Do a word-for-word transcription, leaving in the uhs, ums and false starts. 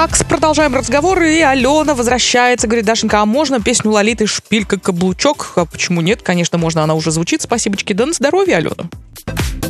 Так, продолжаем разговор, и Алена возвращается, говорит: Дашенька, а можно песню Лолиты «Шпилька-каблучок»? А почему нет? Конечно, можно, она уже звучит, спасибочки. Да на здоровье, Алена.